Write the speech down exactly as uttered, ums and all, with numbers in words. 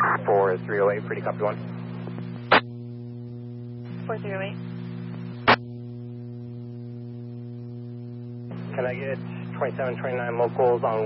four three oh eight, pretty copy one. four three oh eight. Can I get twenty-seven twenty-nine locals on